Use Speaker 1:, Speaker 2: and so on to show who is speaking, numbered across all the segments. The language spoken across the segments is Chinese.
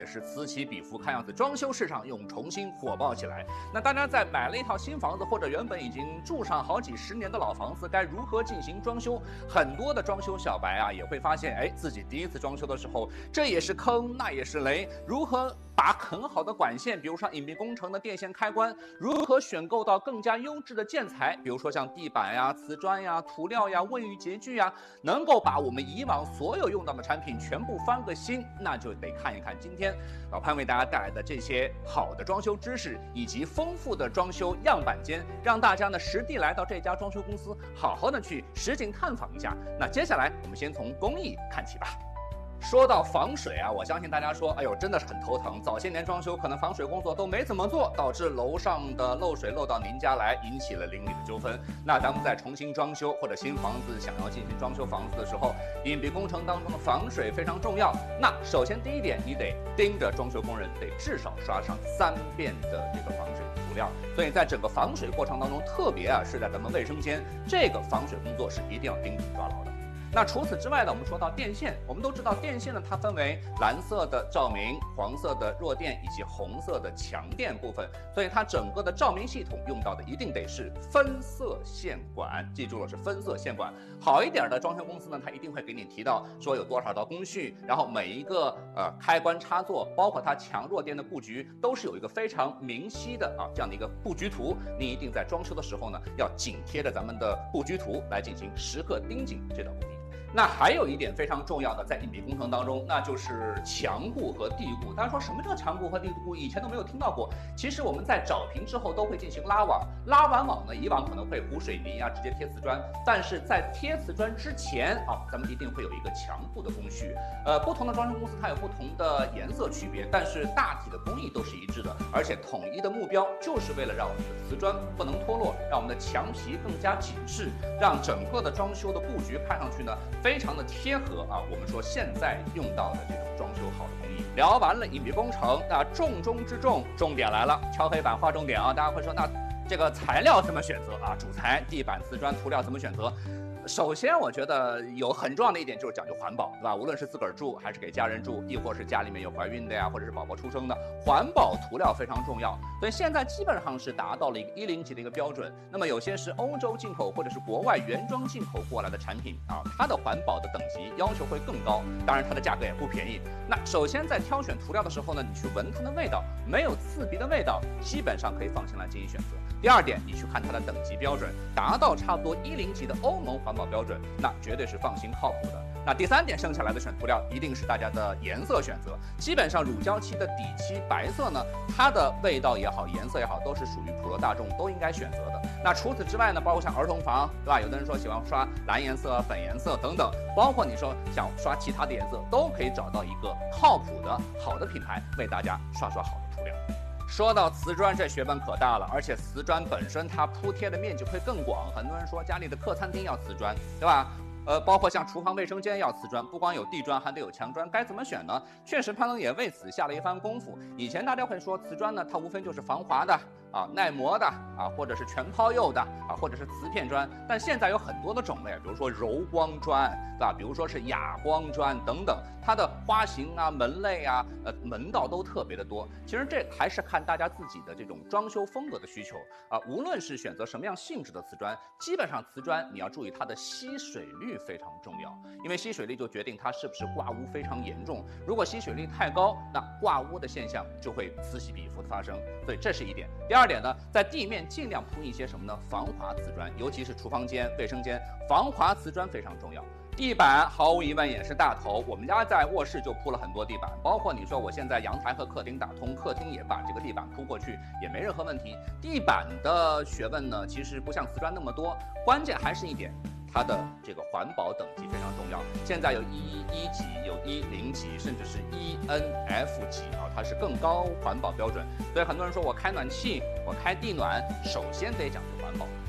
Speaker 1: 也是此起彼伏，看样子装修市场又重新火爆起来。那大家在买了一套新房子，或者原本已经住上好几十年的老房子，该如何进行装修？很多的装修小白啊，也会发现，哎，自己第一次装修的时候，这也是坑，那也是雷，如何把很好的管线，比如说隐蔽工程的电线开关，如何选购到更加优质的建材，比如说像地板呀、瓷砖呀、涂料呀、卫浴洁具呀，能够把我们以往所有用到的产品全部翻个新，那就得看一看今天老潘为大家带来的这些好的装修知识，以及丰富的装修样板间，让大家呢实地来到这家装修公司，好好的去实景探访一下。那接下来我们先从工艺看起吧。说到防水啊，我相信大家说，哎呦，真的是很头疼。早些年装修可能防水工作都没怎么做，导致楼上的漏水漏到您家来，引起了邻里的纠纷。那咱们在重新装修或者新房子想要进行装修房子的时候，隐蔽工程当中的防水非常重要。那首先第一点，你得盯着装修工人，得至少刷上3遍的这个防水涂料。所以在整个防水过程当中，特别是在咱们卫生间，这个防水工作是一定要盯紧抓牢的。那除此之外呢，我们说到电线，我们都知道电线呢，它分为蓝色的照明、黄色的弱电以及红色的强电部分，所以它整个的照明系统用到的一定得是分色线管，记住了，是分色线管。好一点的装修公司呢，它一定会给你提到说有多少道工序，然后每一个开关插座，包括它强弱电的布局，都是有一个非常明晰的这样的一个布局图。你一定在装修的时候呢，要紧贴着咱们的布局图来进行时刻盯紧这道工艺。那还有一点非常重要的，在隐蔽工程当中，那就是墙固和地固。大家说什么叫墙固和地固？以前都没有听到过。其实我们在找平之后都会进行拉网，拉完网呢，以往可能会糊水泥啊，直接贴瓷砖。但是在贴瓷砖之前咱们一定会有一个墙固的工序。不同的装修公司它有不同的颜色区别，但是大体的工艺都是一致的，而且统一的目标就是为了让我们的瓷砖不能脱落，让我们的墙皮更加紧致，让整个的装修的布局看上去呢，非常的贴合我们说现在用到的这种装修好的工艺。聊完了隐蔽工程，那重中之重，重点来了，敲黑板划重点啊！大家会说，那这个材料怎么选择啊？主材、地板、瓷砖、涂料怎么选择？首先，我觉得有很重要的一点就是讲究环保，对吧？无论是自个儿住，还是给家人住，亦或是家里面有怀孕的呀，或者是宝宝出生的，环保涂料非常重要。所以现在基本上是达到了一个10级的一个标准。那么有些是欧洲进口或者是国外原装进口过来的产品它的环保的等级要求会更高，当然它的价格也不便宜。那首先在挑选涂料的时候呢，你去闻它的味道，没有刺鼻的味道，基本上可以放心来进行选择。第二点，你去看它的等级标准，达到差不多10级的欧盟环保标准，那绝对是放心靠谱的。那第三点，剩下来的选涂料一定是大家的颜色选择。基本上乳胶漆的底漆白色呢，它的味道也好，颜色也好，都是属于普罗大众都应该选择的。那除此之外呢，包括像儿童房，对吧？有的人说喜欢刷蓝颜色、粉颜色等等，包括你说想刷其他的颜色，都可以找到一个靠谱的好的品牌为大家刷好的涂料。说到瓷砖，这学问可大了，而且瓷砖本身它铺贴的面积会更广。很多人说家里的客餐厅要瓷砖，对吧？包括像厨房卫生间要瓷砖，不光有地砖，还得有墙砖，该怎么选呢？确实，潘总也为此下了一番功夫。以前大家会说瓷砖呢，它无非就是防滑的耐磨的或者是全抛釉的或者是瓷片砖，但现在有很多的种类，比如说柔光砖，对吧？比如说是哑光砖等等，它的花型门类门道都特别的多。其实这还是看大家自己的这种装修风格的需求无论是选择什么样性质的瓷砖，基本上瓷砖你要注意它的吸水率非常重要，因为吸水率就决定它是不是挂污非常严重。如果吸水率太高，那挂污的现象就会此起彼伏的发生，所以这是一点。第二点呢，在地面尽量铺一些什么呢？防滑瓷砖，尤其是厨房间、卫生间，防滑瓷砖非常重要。地板毫无疑问也是大头，我们家在卧室就铺了很多地板，包括你说我现在阳台和客厅打通，客厅也把这个地板铺过去，也没任何问题。地板的学问呢，其实不像瓷砖那么多，关键还是一点，它的这个环保等级非常重要。现在有1级，有1.0级，甚至是1NF 级它是更高环保标准。所以很多人说我开暖气，我开地暖，首先得讲究环保。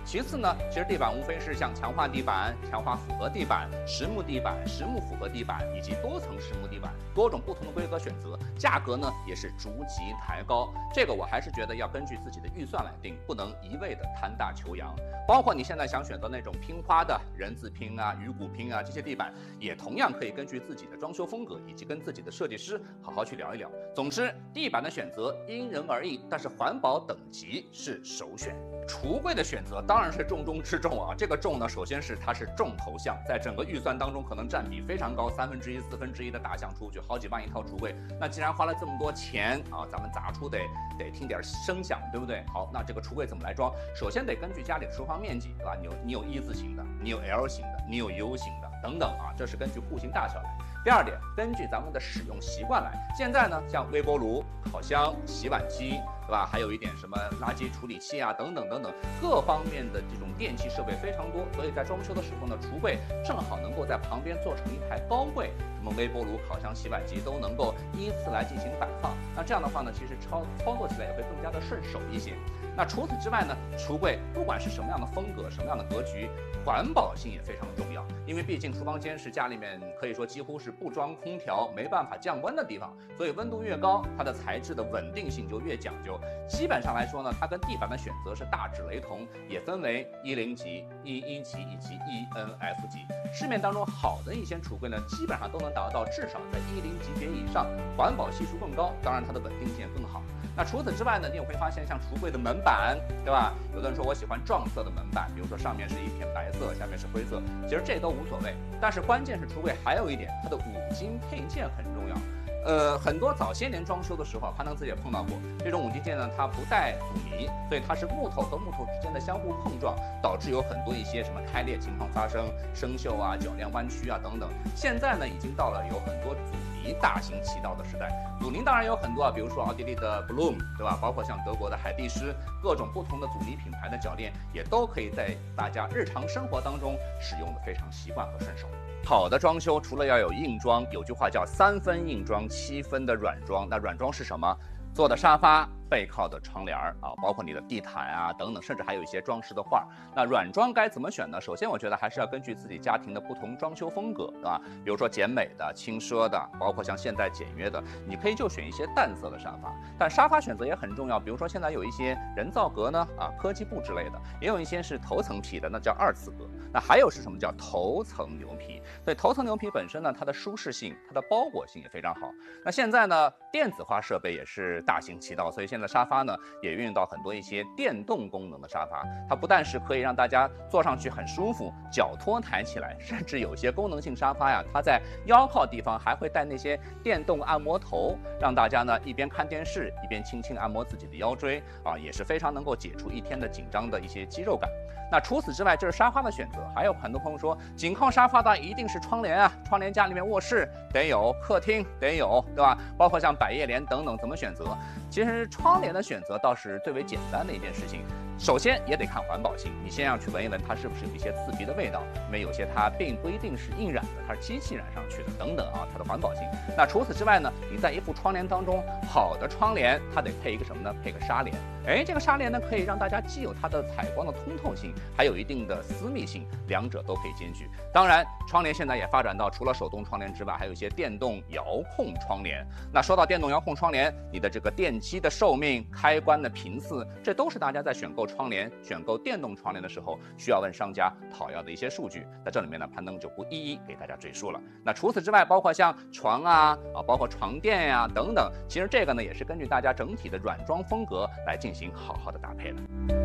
Speaker 1: 其次呢，其实地板无非是像强化地板、强化复合地板、实木地板、实木复合地板以及多层实木地板，多种不同的规格选择，价格呢也是逐级抬高。这个我还是觉得要根据自己的预算来定，不能一味的贪大求洋。包括你现在想选择那种拼花的人字拼啊、鱼骨拼啊这些地板，也同样可以根据自己的装修风格以及跟自己的设计师好好去聊一聊。总之，地板的选择因人而异，但是环保等级是首选。橱柜的选择当然是重中之重啊！这个重呢，首先是它是重头项，在整个预算当中可能占比非常高，1/3、1/4的大项出去，好几万一套橱柜。那既然花了这么多钱啊，咱们砸出得听点声响，对不对？好，那这个橱柜怎么来装？首先得根据家里的厨房面积，对吧？你有一字形的，你有 L 型的，你有 U 型的等等啊，这是根据户型大小来。第二点，根据咱们的使用习惯来。现在呢，像微波炉、烤箱、洗碗机，对吧？还有一点什么垃圾处理器啊，等等等等，各方面的这种电器设备非常多，所以在装修的时候呢，橱柜正好能够在旁边做成一排高柜，什么微波炉、烤箱、洗碗机都能够依次来进行摆放。那这样的话呢，其实操作起来也会更加的顺手一些。那除此之外呢，橱柜不管是什么样的风格、什么样的格局，环保性也非常重要。因为毕竟厨房间是家里面可以说几乎是不装空调没办法降温的地方，所以温度越高，它的材质的稳定性就越讲究。基本上来说呢，它跟地板的选择是大致雷同，也分为10级、11级以及 ENF 级。市面当中好的一些橱柜呢，基本上都能达到至少在10级别以上，环保系数更高，当然它的稳定性也更好。那除此之外呢，你也会发现像橱柜的门板，对吧？有的人说我喜欢撞色的门板，比如说上面是一片白色，下面是灰色，其实这都无所谓。但是关键是橱柜还有一点，它的五金配件很重要。很多早些年装修的时候，攀登自己也碰到过这种五金件呢，它不带阻尼，所以它是木头和木头之间的相互碰撞，导致有很多一些什么开裂情况发生，生锈啊、铰链弯曲啊等等。现在呢，已经到了有很多阻尼大行其道的时代。阻尼当然有很多啊，比如说奥地利的 Bloom， 对吧？包括像德国的海蒂诗，各种不同的阻尼品牌的铰链也都可以在大家日常生活当中使用的非常习惯和顺手。好的装修除了要有硬装，有句话叫3分硬装7分的软装。那软装是什么？做的沙发、背靠的窗帘啊，包括你的地毯啊等等，甚至还有一些装饰的画。那软装该怎么选呢？首先我觉得还是要根据自己家庭的不同装修风格，对吧？比如说简美的、轻奢的，包括像现代简约的，你可以就选一些淡色的沙发。但沙发选择也很重要，比如说现在有一些人造革呢，科技布之类的，也有一些是头层皮的，那叫2次革。那还有是什么叫头层牛皮？所以头层牛皮本身呢，它的舒适性、它的包裹性也非常好。那现在呢，电子化设备也是大行其道，所以现在沙发呢也运用到很多一些电动功能的沙发，它不但是可以让大家坐上去很舒服，脚托抬起来，甚至有些功能性沙发呀，它在腰靠地方还会带那些电动按摩头，让大家呢一边看电视一边轻轻按摩自己的腰椎啊，也是非常能够解除一天的紧张的一些肌肉感。那除此之外，这是沙发的选择，还有很多朋友说紧靠沙发的一定是窗帘啊，窗帘家里面卧室得有，客厅得有，对吧？包括像百叶帘等等，怎么选择？其实窗帘的选择倒是最为简单的一件事情，首先也得看环保性，你先要去闻一闻它是不是有一些刺鼻的味道，因为有些它并不一定是印染的，它是机器染上去的等等啊，它的环保性。那除此之外呢，你在一副窗帘当中，好的窗帘它得配一个什么呢？配个纱帘。这个纱帘呢可以让大家既有它的采光的通透性，还有一定的私密性，两者都可以兼具。当然，窗帘现在也发展到除了手动窗帘之外，还有一些电动遥控窗帘。那说到电动遥控窗帘，你的这个电机的寿命、开关的频次，这都是大家在选购窗帘、选购电动窗帘的时候需要问商家讨要的一些数据。在这里面呢，攀登就不一一给大家赘述了。那除此之外，包括像床包括床垫呀等等，其实这个呢也是根据大家整体的软装风格来进行好好的搭配的。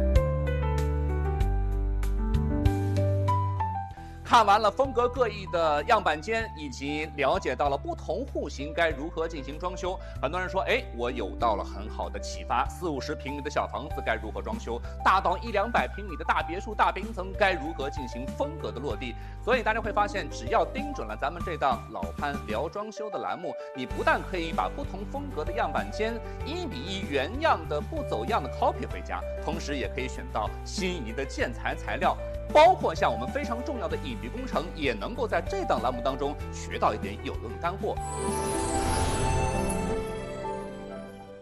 Speaker 1: 看完了风格各异的样板间，以及了解到了不同户型该如何进行装修，很多人说，我有到了很好的启发，40-50平米的小房子该如何装修，大到100-200平米的大别墅、大平层该如何进行风格的落地。所以大家会发现，只要盯准了咱们这档老潘聊装修的栏目，你不但可以把不同风格的样板间1比1原样的不走样的 copy 回家，同时也可以选到心仪的建材材料。包括像我们非常重要的隐蔽工程，也能够在这档栏目当中学到一点有用的干货。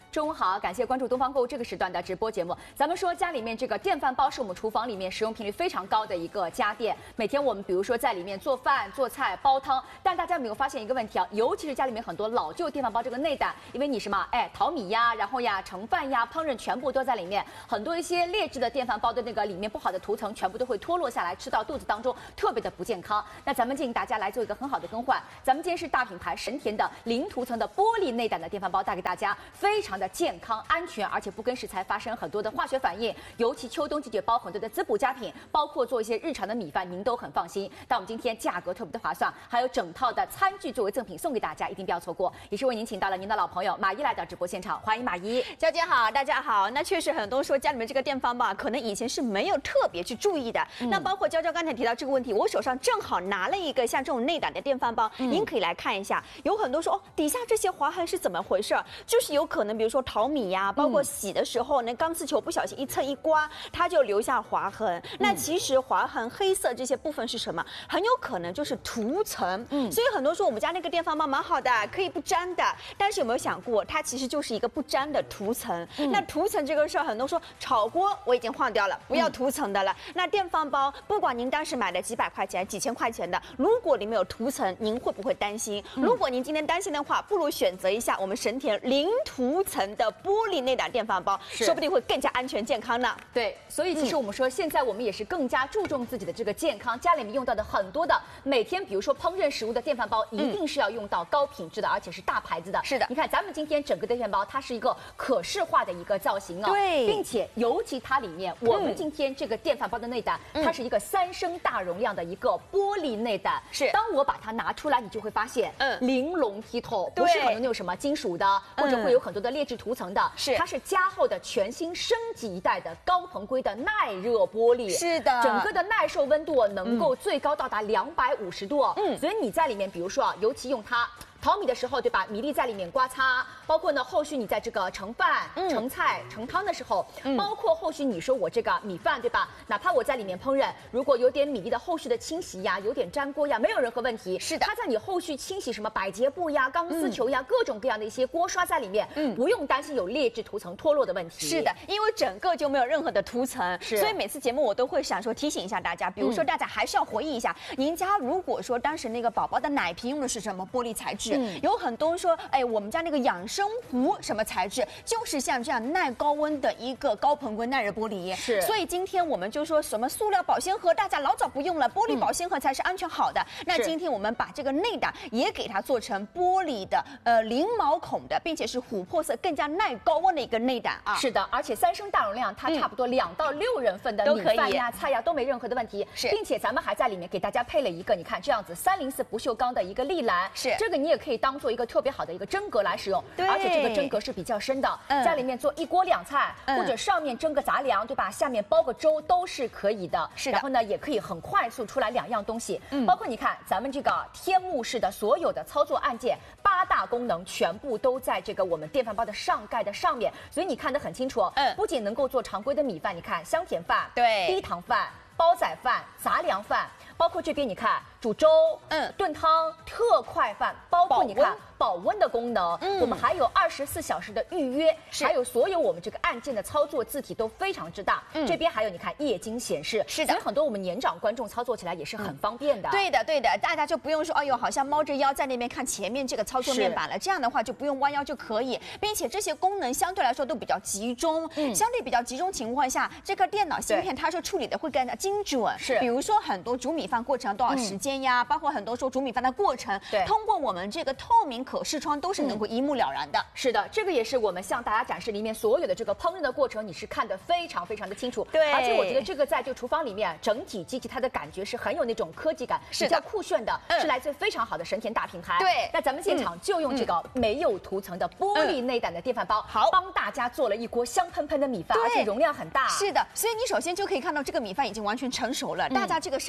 Speaker 2: 中午好，感谢关注东方购物这个时段的直播节目。咱们说家里面这个电饭煲是我们厨房里面使用频率非常高的一个家电，每天我们比如说在里面做饭、做菜、煲汤，但大家有没有发现一个问题啊？尤其是家里面很多老旧电饭煲这个内胆，因为你什么淘米呀，然后呀盛饭呀、烹饪全部都在里面，很多一些劣质的电饭煲的那个里面不好的涂层全部都会脱落下来，吃到肚子当中特别的不健康。那咱们建议大家来做一个很好的更换。咱们今天是大品牌神田的零涂层的玻璃内胆的电饭煲，带给大家非常的健康、安全，而且不跟食材发生很多的化学反应。尤其秋冬季节包很多的滋补佳品，包括做一些日常的米饭，您都很放心。但我们今天价格特别的划算，还有整套的餐具作为赠品送给大家，一定不要错过。也是为您请到了您的老朋友马姨来到直播现场，欢迎马姨。
Speaker 3: 娇姐好，大家好。那确实很多说家里面这个电饭煲可能以前是没有特别去注意的。那包括娇娇刚才提到这个问题，我手上正好拿了一个像这种内胆的电饭煲，您可以来看一下。有很多说哦，底下这些划痕是怎么回事？就是有可能比如说淘米呀，包括洗的时候那钢丝球不小心一蹭一刮，它就留下划痕。那其实划痕黑色这些部分是什么？很有可能就是涂层。所以很多说我们家那个电饭煲蛮好的，可以不粘的，但是有没有想过，它其实就是一个不粘的涂层。那涂层这个事儿，很多说炒锅我已经换掉了，不要涂层的了。那电饭煲，不管您当时买的几百块钱、几千块钱的，如果里面有涂层，您会不会担心？如果您今天担心的话，不如选择一下我们神田零涂层的玻璃内胆电饭煲，说不定会更加安全健康呢。
Speaker 2: 对，所以其实我们说，现在我们也是更加注重自己的这个健康，家里面用到的很多的每天，比如说烹饪食物的电饭煲，一定是要用到高品质的，而且是大牌子的。
Speaker 3: 是的，
Speaker 2: 你看咱们今天整个电饭煲，它是一个可视化的一个造型啊，
Speaker 3: 对，
Speaker 2: 并且尤其它里面，我们今天这个电饭煲的内胆，它是一个3升大容量的一个玻璃内胆。
Speaker 3: 是，
Speaker 2: 当我把它拿出来，你就会发现，玲珑剔透，不是可能那种什么金属的，或者会有很多的劣质涂层的，
Speaker 3: 是，
Speaker 2: 它是加厚的全新升级一代的高硼硅的耐热玻璃。
Speaker 3: 是的，
Speaker 2: 整个的耐受温度能够最高到达250度。所以你在里面，比如说啊，尤其用它。淘米的时候，对吧？米粒在里面刮擦，包括呢，后续你在这个盛饭、盛菜、盛汤的时候，包括后续你说我这个米饭，对吧？哪怕我在里面烹饪，如果有点米粒的后续的清洗呀，有点粘锅呀，没有任何问题。
Speaker 3: 是的，
Speaker 2: 它在你后续清洗什么百洁布呀、钢丝球呀，各种各样的一些锅刷在里面，不用担心有劣质涂层脱落的问题。
Speaker 3: 是的，因为整个就没有任何的涂层，所以每次节目我都会想说提醒一下大家，比如说大家还是要回忆一下，您家如果说当时那个宝宝的奶瓶用的是什么玻璃材质，有很多说，我们家那个养生壶什么材质，就是像这样耐高温的一个高硼硅耐热玻璃。
Speaker 2: 是，
Speaker 3: 所以今天我们就说什么塑料保鲜盒，大家老早不用了，玻璃保鲜盒才是安全好的。那今天我们把这个内胆也给它做成玻璃的，零毛孔的，并且是琥珀色，更加耐高温的一个内胆啊。
Speaker 2: 是的，而且3升大容量，它差不多2到6人份的米饭呀、菜呀都没任何的问题。
Speaker 3: 是，
Speaker 2: 并且咱们还在里面给大家配了一个，你看这样子304不锈钢的一个立篮，
Speaker 3: 是
Speaker 2: 这个你也可以当做一个特别好的一个蒸格来使用，而且这个蒸格是比较深的，家里面做1锅2菜，或者上面蒸个杂粮，对吧？下面包个粥都是可以的。
Speaker 3: 是的，
Speaker 2: 然后呢，也可以很快速出来2样东西，包括你看咱们这个天幕式的所有的操作按键，8大功能全部都在这个我们电饭煲的上盖的上面，所以你看得很清楚。不仅能够做常规的米饭，你看香甜饭、低糖饭、煲仔饭、杂粮饭，包括这边你看煮粥、炖汤、特快饭，包括你看保温的功能，我们还有24小时的预约，还有所有我们这个按键的操作字体都非常之大。这边还有你看液晶显示，
Speaker 3: 是的，
Speaker 2: 所以很多我们年长观众操作起来也是很方便的。
Speaker 3: 对的，对的，大家就不用说，哎呦，好像猫着腰在那边看前面这个操作面板了，这样的话就不用弯腰就可以，并且这些功能相对来说都比较集中，相对比较集中情况下，这个电脑芯片它说处理的会更加精准。
Speaker 2: 是，
Speaker 3: 比如说很多煮米饭过程多少时间呀，包括很多说煮米饭的过程，通过我们这个透明可视窗都是能够一目了然的。
Speaker 2: 是的，这个也是我们向大家展示里面所有的这个烹饪的过程，你是看得非常非常的清楚。
Speaker 3: 对，
Speaker 2: 而且我觉得这个在这个厨房里面整体机器它的感觉是很有那种科技感，比较酷炫的，是来自非常好的神田大品牌。
Speaker 3: 对，
Speaker 2: 那咱们现场就用这个没有涂层的玻璃内胆的电饭煲，好，帮大家做了一锅香喷喷的米饭，而且容量很大。
Speaker 3: 是的，所以你首先就可以看到这个米饭已经完全成熟了，大家这个赏心悦目的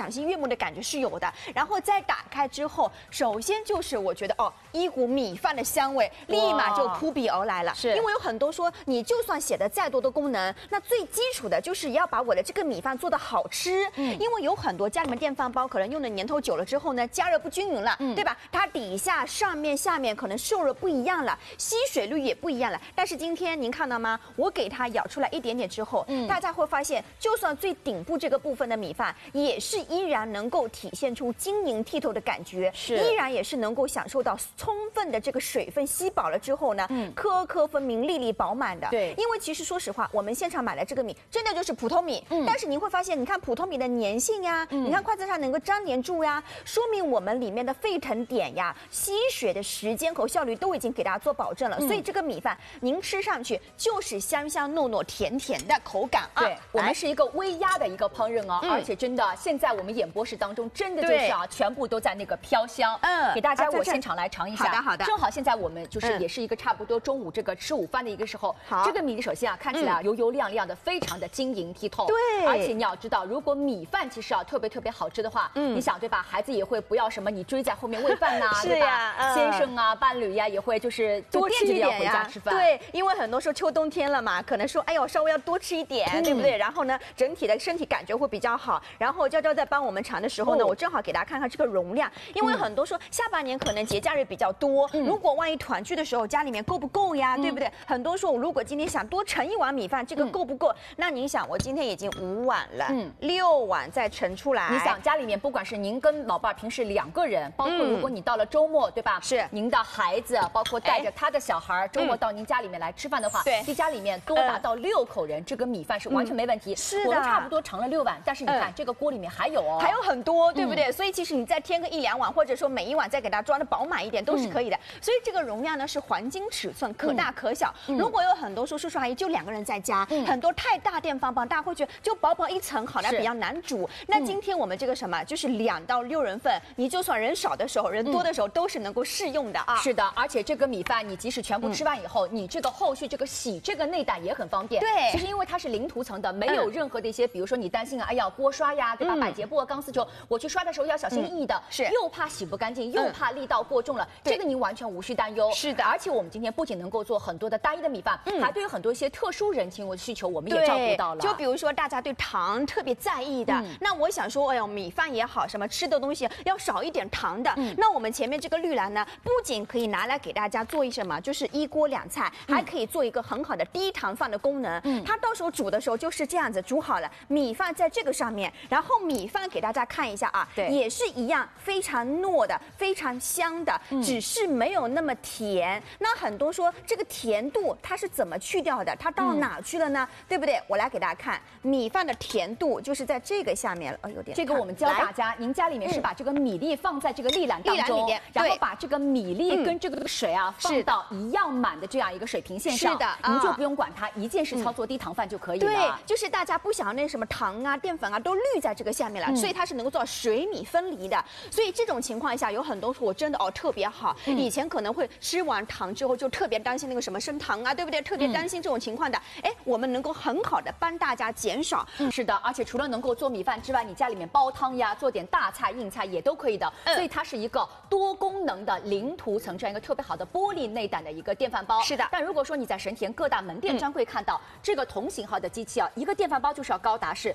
Speaker 3: 的感觉是有的。然后再打开之后，首先就是我觉得一股米饭的香味立马就扑鼻而来了。
Speaker 2: 是
Speaker 3: 因为有很多说，你就算写的再多的功能，那最基础的就是要把我的这个米饭做得好吃。因为有很多家里面电饭煲可能用的年头久了之后呢，加热不均匀了，对吧？它底下、上面、下面可能受热不一样了，吸水率也不一样了。但是今天您看到吗？我给它舀出来一点点之后，大家会发现，就算最顶部这个部分的米饭，也是依然能够体现出晶莹剔透的感觉，依然也是能够享受到充分的这个水分吸饱了之后呢，颗颗分明、粒粒饱满的。
Speaker 2: 对，
Speaker 3: 因为其实说实话，我们现场买的这个米真的就是普通米，但是您会发现，你看普通米的粘性呀，你看筷子上能够粘黏住呀，说明我们里面的沸腾点呀、吸水的时间和效率都已经给大家做保证了。所以这个米饭您吃上去就是香香糯糯、甜甜的口感啊。
Speaker 2: 对，我们是一个微压的一个烹饪哦，而且真的现在我们演播室当中真的就是全部都在那个飘香。给大家我现场来尝一下。
Speaker 3: 好的。
Speaker 2: 正好现在我们就是也是一个差不多中午这个吃午饭的一个时候。
Speaker 3: 好，
Speaker 2: 这个米首先看起来油油亮亮的，非常的晶莹剔透。
Speaker 3: 对，
Speaker 2: 而且你要知道，如果米饭其实特别好吃的话，你想对吧？孩子也会不要什么你追在后面喂饭呐，对吧？先生啊，伴侣呀也会就是多吃一点回家吃饭。
Speaker 3: 对，因为很多时候秋冬天了嘛，可能说哎呦稍微要多吃一点，对不对？然后呢，整体的身体感觉会比较好。然后娇娇在帮我们尝的时候呢，我正好给大家看看这个容量，因为很多说下半年可能节假日比较多，如果万一团聚的时候家里面够不够呀，对不对？很多说我如果今天想多盛一碗米饭，这个够不够？那您想，我今天已经5碗了，6碗再盛出来。
Speaker 2: 你想家里面不管是您跟老伴平时2个人，包括如果你到了周末，对吧？
Speaker 3: 是
Speaker 2: 您的孩子，包括带着他的小孩，周末到您家里面来吃饭的话，
Speaker 3: 对，
Speaker 2: 一家里面多达到6口人，这个米饭是完全没问题。
Speaker 3: 是的，
Speaker 2: 我们差不多盛了6碗，但是你看这个锅里面还有
Speaker 3: 还有很多，对不对？所以其实你再添个1、2碗，或者说每一碗再给它装的饱满一点，都是可以的。所以这个容量呢是黄金尺寸，可大可小。如果有很多说叔叔阿姨就2个人在家，很多太大电饭煲，大家会觉得就薄薄一层，好像比较难煮。那今天我们这个什么，就是2到6人份，你就算人少的时候，人多的时候都是能够适用的啊。
Speaker 2: 是的，而且这个米饭你即使全部吃完以后，你这个后续这个洗这个内胆也很方便。
Speaker 3: 对，
Speaker 2: 其实因为它是零涂层的，没有任何的一些，比如说你担心啊，哎呀锅刷呀，对吧？百洁布啊、钢丝球，我去刷的时候要小心翼翼的，
Speaker 3: 是
Speaker 2: 又怕洗不干净，又怕力道过重了，这个您完全无需担忧。
Speaker 3: 是的，
Speaker 2: 而且我们今天不仅能够做很多的单一的米饭，还对于很多一些特殊人群的需求，我们也照顾到了。
Speaker 3: 就比如说大家对糖特别在意的，那我想说，哎呦，米饭也好，什么吃的东西要少一点糖的。那我们前面这个绿蓝呢，不仅可以拿来给大家做一什么，就是1锅2菜，还可以做一个很好的低糖饭的功能。它到时候煮的时候就是这样子煮好了，米饭在这个上面，然后米饭给大家看一下啊，也是一样非常糯的，非常香的，只是没有那么甜。那很多说这个甜度它是怎么去掉的？它到哪去了呢？对不对？我来给大家看，米饭的甜度就是在这个下面了。有点
Speaker 2: 这个我们教大家，您家里面是把这个米粒放在这个粒篮当中，然后把这个米粒跟这个水啊放到一样满的这样一个水平线上，
Speaker 3: 是的，
Speaker 2: 您就不用管它，一键式操作低糖饭就可以了。
Speaker 3: 对，就是大家不想那什么糖啊、淀粉啊都滤在这个下面了，所以它是能够做到水米分离的。所以这种情况下，有很多我真的特别好。以前可能会吃完糖之后就特别担心那个什么升糖啊，对不对？特别担心这种情况的，我们能够很好的帮大家减少。
Speaker 2: 是的，而且除了能够做米饭之外，你家里面煲汤呀，做点大菜、硬菜也都可以的。所以它是一个多功能的零涂层这样一个特别好的玻璃内胆的一个电饭煲。
Speaker 3: 是的，
Speaker 2: 但如果说你在神田各大门店专柜看到这个同型号的机器啊，一个电饭煲就是要高达是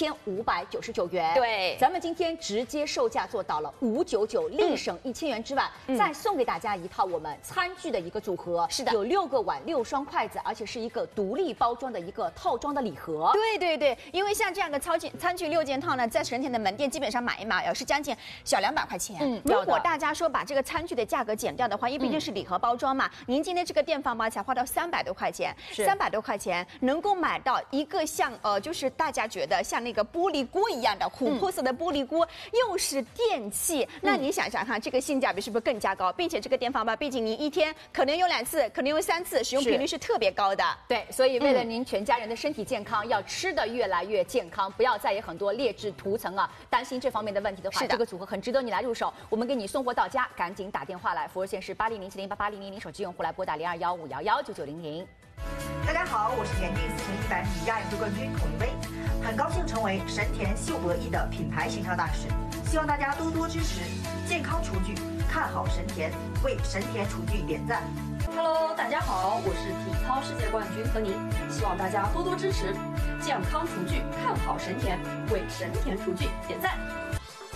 Speaker 2: 1599元。
Speaker 3: 对，
Speaker 2: 咱们今天直接售价做到了599，立省1000元之外，再送给大家一套我们餐具的一个组合。
Speaker 3: 是的，
Speaker 2: 有6个碗、6双筷子，而且是一个独立包装的一个套装的礼盒。
Speaker 3: 对对对，因为像这样的餐具6件套呢，在神田的门店基本上买一买是将近小200块钱。如果大家说把这个餐具的价格减掉的话，因为毕竟是礼盒包装嘛，您今天这个电饭煲才花到300多块钱，300多块钱能够买到一个像就是大家觉得像那个玻璃锅一样的琥珀色的玻璃锅，又是电器，那你想想看，这个性价比是不是更加高？并且这个电饭煲，毕竟您一天可能用2次，可能用3次，使用频率是特别高的。
Speaker 2: 对，所以为了您全家人的身体健康，要吃的越来越健康，不要再有很多劣质涂层啊，担心这方面的问题的话，这个组合很值得你来入手。我们给你送货到家，赶紧打电话来，服务热线是8007088000，手机用户来拨打0215119900。
Speaker 4: 大家好，我是田径4100米亚运会冠军孔令威，很高兴成为神田秀博弈的品牌形象大使。 希望大家多多支持健康厨具，看好神田，为神田厨具点赞。
Speaker 5: Hello， 大家好，我是体操世界冠军何宁，希望大家多多支持健康厨具，看好神田，为神田厨具点赞。